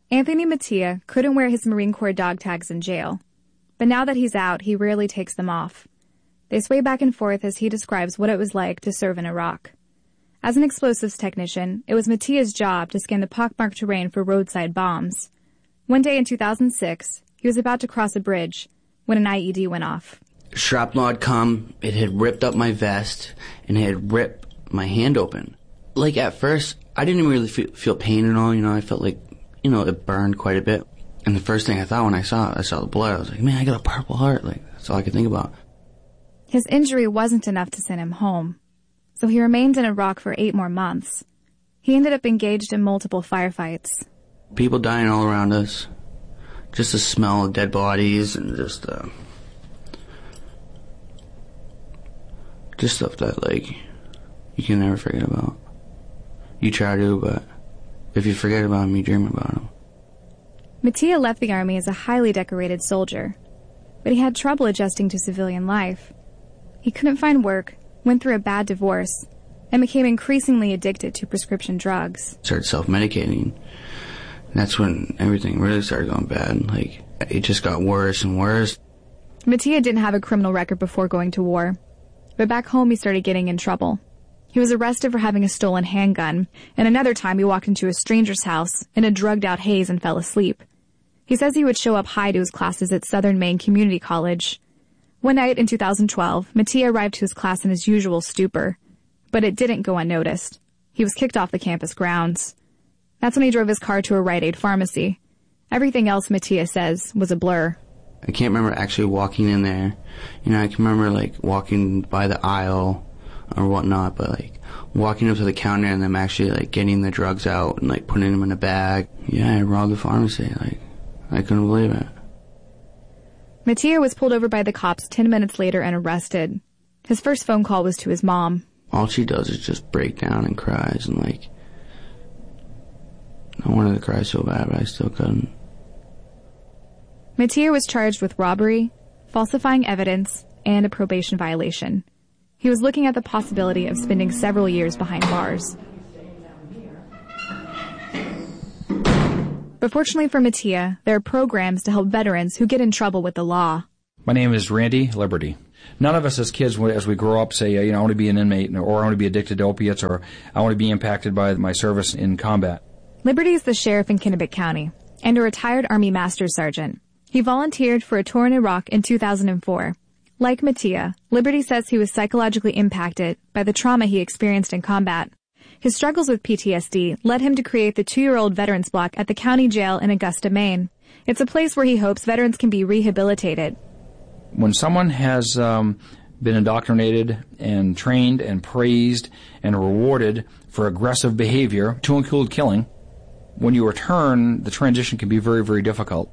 Anthony Mattia couldn't wear his Marine Corps dog tags in jail, but now that he's out, he rarely takes them off. They sway back and forth as he describes what it was like to serve in Iraq. As an explosives technician, it was Mattia's job to scan the pockmarked terrain for roadside bombs. One day in 2006, he was about to cross a bridge when an IED went off. Shrapnel had come, it had ripped up my vest, and it had ripped my hand open. Like, at first, I didn't really feel pain at all, I felt like, it burned quite a bit. And the first thing I thought when I saw the blood, I was like, man, I got a Purple Heart. Like, that's all I could think about. His injury wasn't enough to send him home, so he remained in Iraq for 8 more months. He ended up engaged in multiple firefights. People dying all around us. Just the smell of dead bodies and just stuff that, like, you can never forget about. You try to, but if you forget about them, you dream about them. Mattia left the Army as a highly decorated soldier, but he had trouble adjusting to civilian life. He couldn't find work, went through a bad divorce, and became increasingly addicted to prescription drugs. Started self-medicating. That's when everything really started going bad. Like, it just got worse and worse. Mattia didn't have a criminal record before going to war, but back home he started getting in trouble. He was arrested for having a stolen handgun, and another time he walked into a stranger's house in a drugged-out haze and fell asleep. He says he would show up high to his classes at Southern Maine Community College. One night in 2012, Mattia arrived to his class in his usual stupor, but it didn't go unnoticed. He was kicked off the campus grounds. That's when he drove his car to a Rite Aid pharmacy. Everything else, Mattia says, was a blur. I can't remember actually walking in there. I can remember, like, walking by the aisle or whatnot, but, like, walking up to the counter and them actually, like, getting the drugs out and, like, putting them in a bag. Yeah, I robbed the pharmacy. Like, I couldn't believe it. Mattia was pulled over by the cops 10 minutes later and arrested. His first phone call was to his mom. All she does is just break down and cries, and, like, I wanted to cry so bad, but I still couldn't. Mattia was charged with robbery, falsifying evidence, and a probation violation. He was looking at the possibility of spending several years behind bars. But fortunately for Mattia, there are programs to help veterans who get in trouble with the law. My name is Randy Liberty. None of us as kids, as we grow up, say, I want to be an inmate, or I want to be addicted to opiates, or I want to be impacted by my service in combat. Liberty is the sheriff in Kennebec County and a retired Army Master Sergeant. He volunteered for a tour in Iraq in 2004. Like Mattia, Liberty says he was psychologically impacted by the trauma he experienced in combat. His struggles with PTSD led him to create the 2-year-old Veterans Block at the county jail in Augusta, Maine. It's a place where he hopes veterans can be rehabilitated. When someone has been indoctrinated and trained and praised and rewarded for aggressive behavior, to include killing, when you return, the transition can be very, very difficult.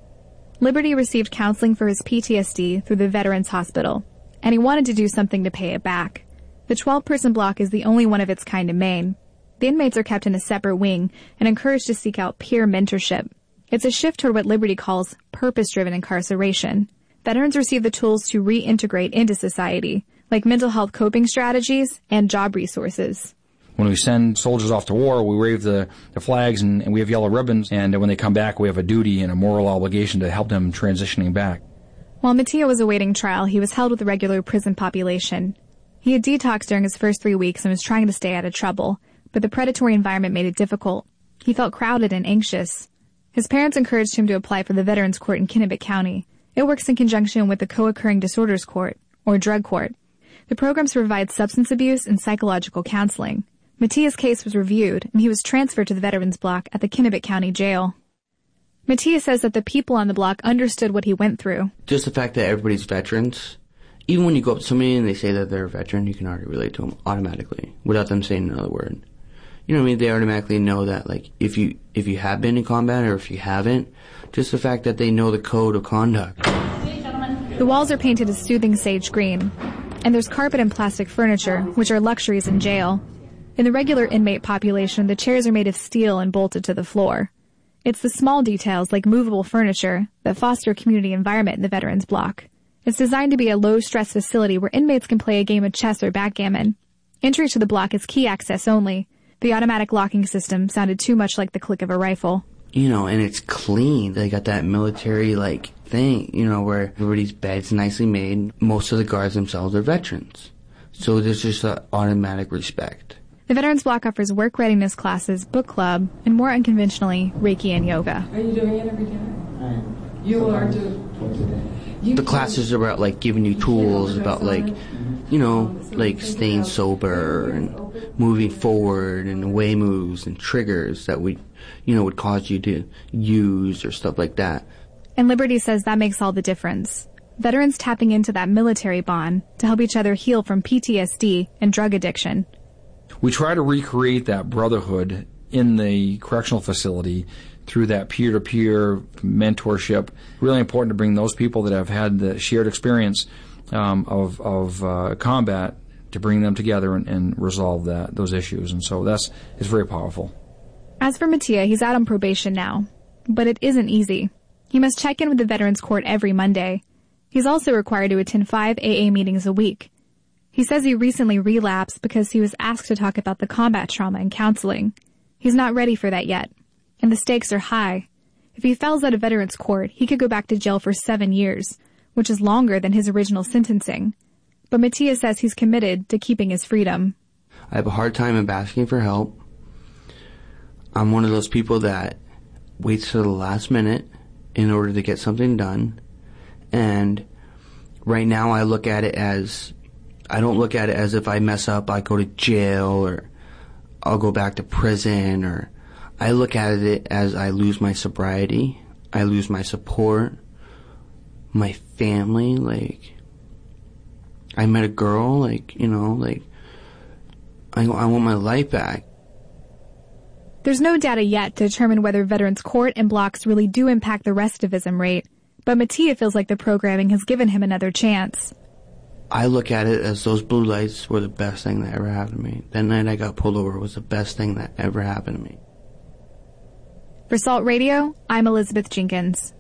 Liberty received counseling for his PTSD through the Veterans Hospital, and he wanted to do something to pay it back. The 12-person block is the only one of its kind in Maine. The inmates are kept in a separate wing and encouraged to seek out peer mentorship. It's a shift toward what Liberty calls purpose-driven incarceration. Veterans receive the tools to reintegrate into society, like mental health coping strategies and job resources. When we send soldiers off to war, we wave the flags and we have yellow ribbons, and when they come back, we have a duty and a moral obligation to help them transitioning back. While Mattia was awaiting trial, he was held with the regular prison population. He had detoxed during his first 3 weeks and was trying to stay out of trouble, but the predatory environment made it difficult. He felt crowded and anxious. His parents encouraged him to apply for the Veterans Court in Kennebec County. It works in conjunction with the Co-Occurring Disorders Court, or Drug Court. The programs provide substance abuse and psychological counseling. Mattia's case was reviewed, and he was transferred to the Veterans Block at the Kennebec County Jail. Mattia says that the people on the block understood what he went through. Just the fact that everybody's veterans. Even when you go up to somebody and they say that they're a veteran, you can already relate to them automatically, without them saying another word. You know what I mean? They automatically know that, like, if you have been in combat or if you haven't, just the fact that they know the code of conduct. The walls are painted a soothing sage green, and there's carpet and plastic furniture, which are luxuries in jail. In the regular inmate population, the chairs are made of steel and bolted to the floor. It's the small details, like movable furniture, that foster a community environment in the Veterans Block. It's designed to be a low-stress facility where inmates can play a game of chess or backgammon. Entry to the block is key access only. The automatic locking system sounded too much like the click of a rifle. and it's clean. They got that military, thing, where everybody's bed's nicely made. Most of the guards themselves are veterans. So there's just an automatic respect. The Veterans Block offers work readiness classes, book club, and more unconventionally, Reiki and yoga. Are you doing it every day? You are doing. The classes are about giving you tools, about staying sober and moving forward and way moves and triggers that would cause you to use or stuff like that. And Liberty says that makes all the difference. Veterans tapping into that military bond to help each other heal from PTSD and drug addiction. We try to recreate that brotherhood in the correctional facility through that peer-to-peer mentorship. Really important to bring those people that have had the shared experience of combat to bring them together and resolve those issues. And so it's very powerful. As for Mattia, he's out on probation now. But it isn't easy. He must check in with the Veterans Court every Monday. He's also required to attend 5 AA meetings a week. He says he recently relapsed because he was asked to talk about the combat trauma in counseling. He's not ready for that yet. And the stakes are high. If he fails out of Veterans Court, he could go back to jail for 7 years, which is longer than his original sentencing. But Mattia says he's committed to keeping his freedom. I have a hard time asking for help. I'm one of those people that waits till the last minute in order to get something done. And right now I don't look at it as if I mess up, I go to jail or I'll go back to prison, or I look at it as I lose my sobriety, I lose my support, my family, I met a girl, I want my life back. There's no data yet to determine whether Veterans Court and blocks really do impact the recidivism rate, but Mattia feels like the programming has given him another chance. I look at it as those blue lights were the best thing that ever happened to me. That night I got pulled over was the best thing that ever happened to me. For Salt Radio, I'm Elizabeth Jenkins.